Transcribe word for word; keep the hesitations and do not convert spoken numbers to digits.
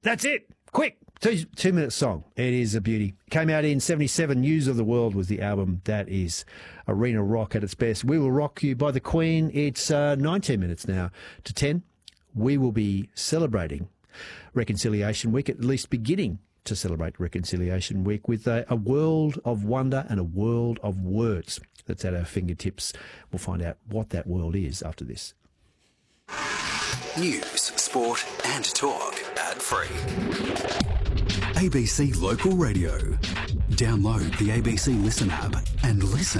That's it. Quick. Two, two minute song. It is a beauty. Came out in seventy-seven. News of the World was the album. That is arena rock at its best. We Will Rock You by the Queen. It's uh, nineteen minutes now to ten. We will be celebrating Reconciliation Week, at least beginning to celebrate Reconciliation Week with a, a world of wonder and a world of words that's at our fingertips. We'll find out what that world is after this. News, sport and talk ad-free. A B C Local Radio. Download the A B C Listen app and listen